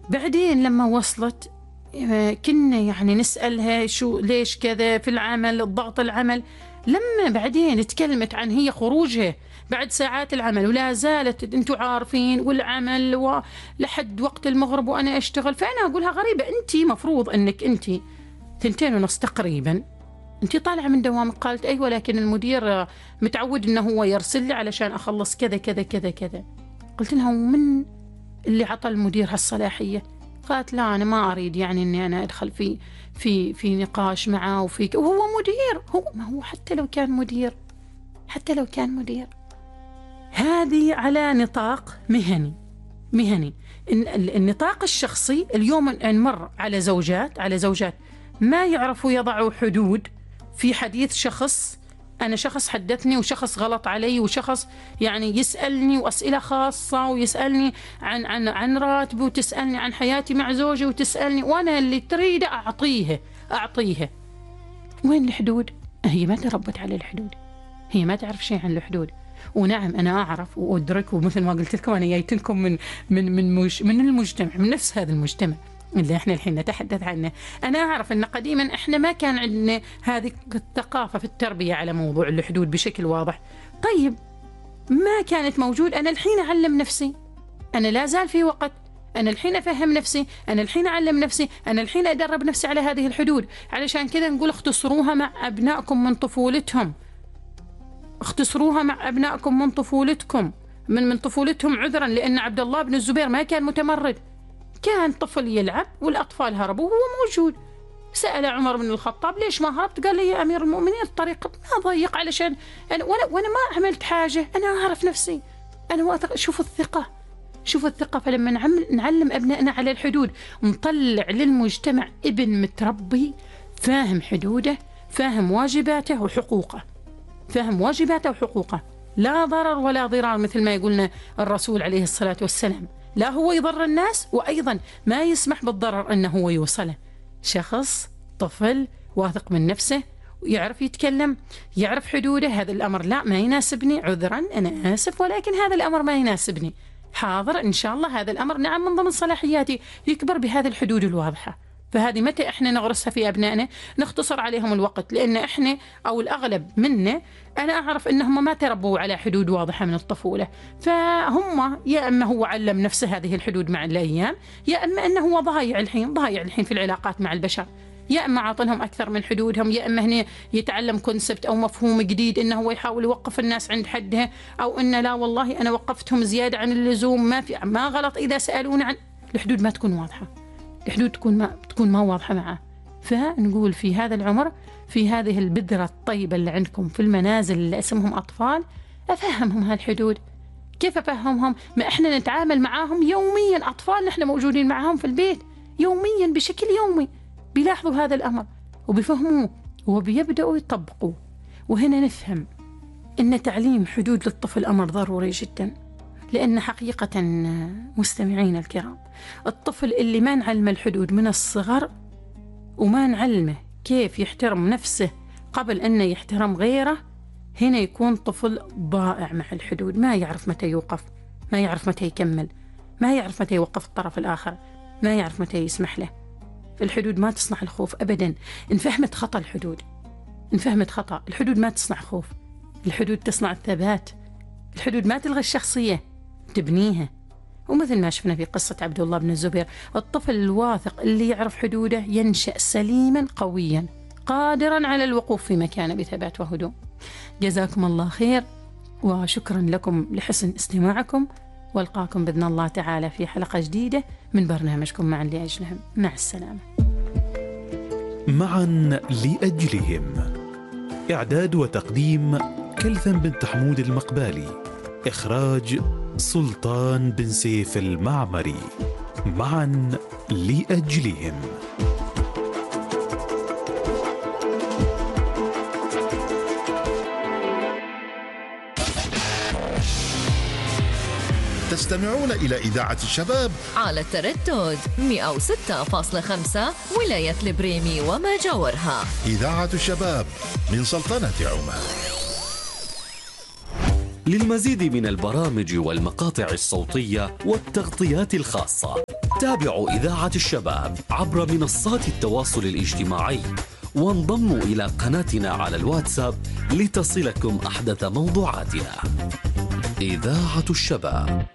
بعدين لما وصلت كنا يعني نسألها شو ليش كذا في العمل، الضغط العمل. لما بعدين تكلمت عن هي خروجها بعد ساعات العمل ولا زالت انتوا عارفين والعمل ولحد وقت المغرب وانا اشتغل، فانا اقولها غريبة، انتي مفروض انك انتي 2:30 تقريبا انتي طالعة من دوامك. قالت ايوه لكن المدير متعود انه هو يرسل لي علشان اخلص كذا كذا كذا كذا. قلت لها ومن اللي عطى المدير هالصلاحية؟ قالت لا أنا ما أريد يعني إني أنا أدخل في نقاش معه وهو مدير. ما هو حتى لو كان مدير هذه على نطاق مهني. النطاق الشخصي اليوم نمر على زوجات ما يعرفوا يضعوا حدود في حديث شخص. أنا شخص حدثني وشخص غلط علي وشخص يعني يسألني وأسئلة خاصة ويسألني عن راتبي وتسألني عن حياتي مع زوجي وتسألني وأنا اللي تريده أعطيها. وين الحدود؟ هي ما تربت على الحدود، هي ما تعرف شيء عن الحدود. ونعم أنا أعرف وأدرك، ومثل ما قلت لكم أنا جايتكم من المجتمع، من نفس هذا المجتمع اللي احنا الحين نتحدث عنه. أنا أعرف أن قديما احنا ما كان عندنا هذه الثقافة في التربية على موضوع الحدود بشكل واضح. طيب ما كانت موجود. أنا الحين أعلم نفسي، أنا لا زال في وقت، أنا الحين أفهم نفسي، أنا الحين أعلم نفسي، أنا الحين أدرب نفسي على هذه الحدود. علشان كذا نقول اختصروها مع أبنائكم من طفولتهم، اختصروها مع أبنائكم من طفولتكم من طفولتهم. عذرا لأن عبد الله بن الزبير ما كان متمرد، كان طفل يلعب والأطفال هربوا وهو موجود. سأل عمر بن الخطاب ليش ما هربت؟ قال لي يا أمير المؤمنين الطريق ما ضيق علشان وأنا ما عملت حاجة، أنا أعرف نفسي، أنا واثق. شوف الثقة. فلما نعلم أبنائنا على الحدود نطلع للمجتمع ابن متربي فاهم حدوده، فاهم واجباته وحقوقه، لا ضرر ولا ضرار مثل ما يقولنا الرسول عليه الصلاة والسلام. لا هو يضر الناس وأيضا ما يسمح بالضرر أنه هو يوصله. شخص طفل واثق من نفسه ويعرف يتكلم، يعرف حدوده. هذا الأمر لا ما يناسبني، عذرا أنا آسف ولكن هذا الأمر ما يناسبني، حاضر إن شاء الله هذا الأمر نعم من ضمن صلاحياتي، يكبر بهذه الحدود الواضحة. فهذه متى إحنا نغرسها في أبنائنا؟ نختصر عليهم الوقت، لأن إحنا أو الأغلب منا أنا أعرف أنهم ما تربوا على حدود واضحة من الطفولة، فهم يا أما هو علم نفسه هذه الحدود مع الأيام، يا أما أنه هو ضايع الحين في العلاقات مع البشر، يا أما عاطلهم أكثر من حدودهم، يا أما هنا يتعلم كونسبت أو مفهوم جديد إنه هو يحاول يوقف الناس عند حدها، أو إنه لا والله أنا وقفتهم زيادة عن اللزوم، ما غلط إذا سألونا عن الحدود. ما تكون واضحة الحدود، تكون ما واضحة معه. فنقول في هذا العمر، في هذه البذرة الطيبة اللي عندكم في المنازل اللي اسمهم أطفال، أفهمهم هالحدود. كيف أفهمهم؟ ما إحنا نتعامل معاهم يوميا، أطفال نحن موجودين معاهم في البيت يوميا بشكل يومي، بيلاحظوا هذا الأمر وبيفهموه وبيبدأوا يطبقوه. وهنا نفهم إن تعليم حدود للطفل أمر ضروري جدا، لأن حقيقة مستمعين الكرام الطفل اللي ما نعلم الحدود من الصغر وما نعلمه كيف يحترم نفسه قبل أن يحترم غيره، هنا يكون طفل ضائع مع الحدود، ما يعرف متى يوقف، ما يعرف متى يكمل، ما يعرف متى يوقف الطرف الآخر، ما يعرف متى يسمح له. الحدود ما تصنع الخوف أبدا. إن فهمت خطأ الحدود ما تصنع خوف، الحدود تصنع الثبات، الحدود ما تلغي الشخصية، تبنيها. ومثل ما شفنا في قصة عبد الله بن الزبير، الطفل الواثق اللي يعرف حدوده ينشأ سليما قويا قادرا على الوقوف في مكانه بثبات وهدوء. جزاكم الله خير وشكرا لكم لحسن استماعكم، والقاكم بإذن الله تعالى في حلقة جديدة من برنامجكم معا لأجلهم. مع السلامة. معا لأجلهم، إعداد وتقديم كلثم بنت حمود المقبالي، إخراج سلطان بن سيف المعمري. معا لأجلهم. تستمعون إلى إذاعة الشباب على التردد 106.5 ولاية البريمي وما جاورها. إذاعة الشباب من سلطنة عمان. للمزيد من البرامج والمقاطع الصوتية والتغطيات الخاصة تابعوا إذاعة الشباب عبر منصات التواصل الاجتماعي، وانضموا إلى قناتنا على الواتساب لتصلكم أحدث موضوعاتنا. إذاعة الشباب.